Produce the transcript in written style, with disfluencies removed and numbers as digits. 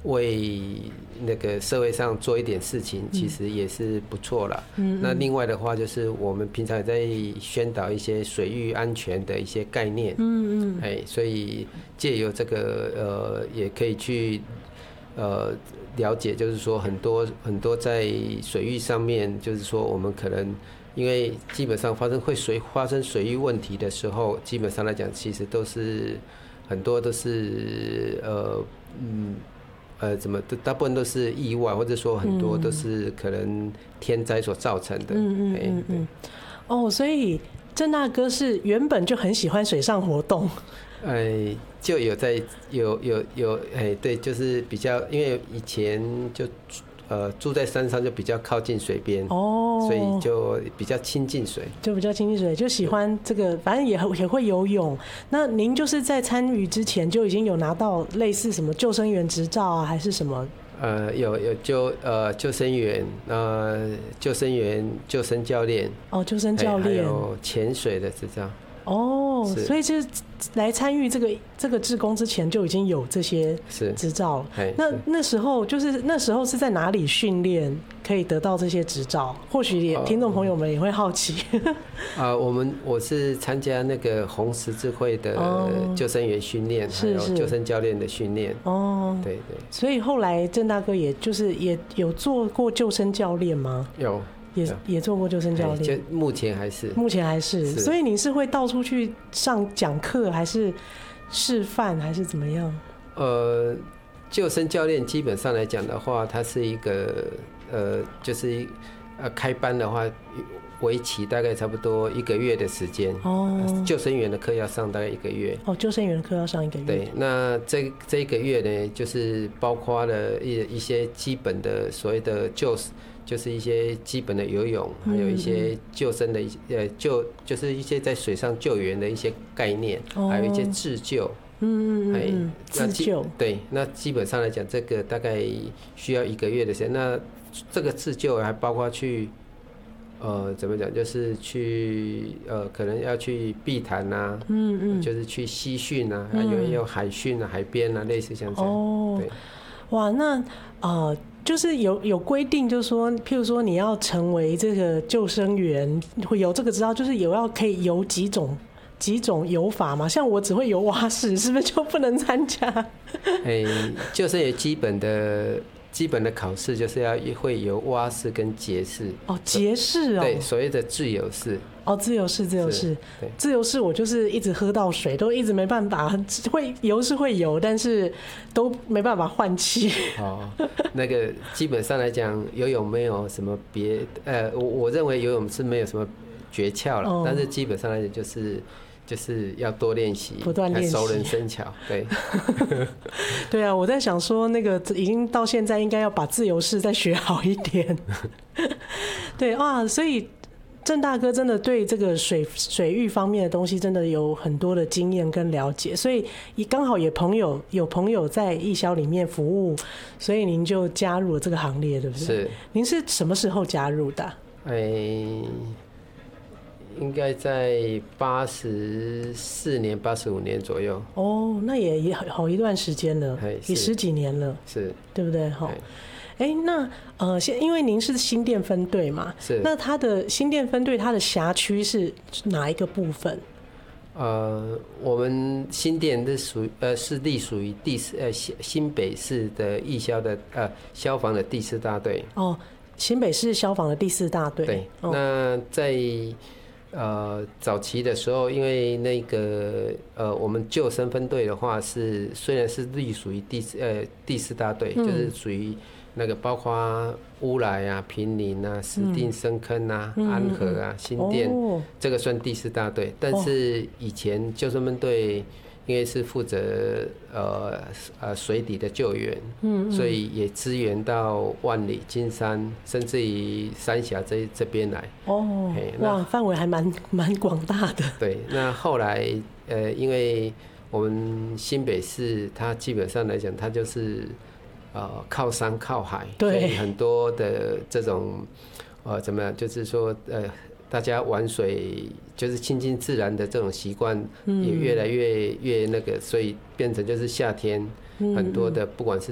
为那个社会上做一点事情，其实也是不错啦。那另外的话，就是我们平常也在宣导一些水域安全的一些概念。所以借由这个也可以去了解，就是说很多在水域上面，就是说我们可能因为基本上发生水域问题的时候，基本上来讲，其实都是很多都是大部分都是意外，或者说很多都是可能天灾所造成的。 所以郑大哥是原本就很喜欢水上活动。 就有对，就是比较，因为以前就住在山上，就比较靠近水边，所以就比较亲近水， 就喜欢这个，反正也会游泳。那您就是在参与之前就已经有拿到类似什么救生员执照啊，还是什么？ 有救生员，救生员、救生教练， 救生教练， 还有潜水的执照。 所以就是来参与这个志工之前就已经有这些执照了。那时候是在哪里训练可以得到这些执照？或许听众朋友们也会好奇。 我是参加那个红十字会的救生员训练，还有救生教练的训练。对。 所以后来郑大哥也有做过救生教练吗？ 有。 也做过救生教练， 目前还是。 所以你是会到处去讲课，还是示范，还是怎么样？ 救生教练基本上来讲的话，它是一个就是开班的话，为期大概差不多1个月的时间。救生员的课要上大概1个月。 救生员的课要上1个月。 对，那这1个月呢，就是包括了一些基本的所谓的就是一些基本的游泳，还有一些救生的就是一些在水上救援的一些概念，还有一些自救。 自救。 对，那基本上来讲，这个大概需要1个月的时间。那这个自救还包括去怎么讲，就是去可能要去避潭啊，就是去溪汛啊，有海汛啊、海边啊，类似像这样。对。 哇，那就是有规定，就是说，譬如说你要成为这个救生员，会有这个执照，就是可以游几种游法嘛？像我只会游蛙式，是不是就不能参加？ 救生员基本的考试就是要会游蛙式跟蝶式。 蝶式对，所谓的自由式。 自由式，我就是一直喝到水，都一直没办法。会游是会游，但是都没办法换气。 那个基本上来讲，游泳没有什么我认为游泳是没有什么诀窍了，但是基本上来讲就是要多练习， 不断练习， 熟能生巧。对。 对啊，我在想说，那个已经到现在，应该要把自由式再学好一点。对啊，所以郑大哥真的对这个水域方面的东西真的有很多的经验跟了解，所以刚好有朋友在义消里面服务，所以您就加入了这个行列，对不对？ 是。 您是什么时候加入的？ 应该在84年、85年左右。 那也好一段时间了，也10几年了， 是， 对不对？那因为您是新店分队嘛， 是。 那它的新店分队它的辖区是哪一个部分？ 我们新店是隶属于新北市的义消的消防的第4大队。 新北市消防的第4大队。 对。那在早期的时候，因为那个我们救生分队的话虽然是隶属于第4大队，就是属于那个包括乌来啊、坪林啊、石碇、深坑啊、安和啊、新店，这个算第4大队。但是以前救生分队因为是负责水底的救援，所以也支援到万里、金山，甚至于三峡这边来。 哇，范围还蛮广大的。 对，那后来因为我们新北市，它基本上来讲，它就是靠山靠海，所以很多的这种怎么样，就是说大家玩水就是亲近自然的这种习惯也越来越那个，所以变成就是夏天很多的不管是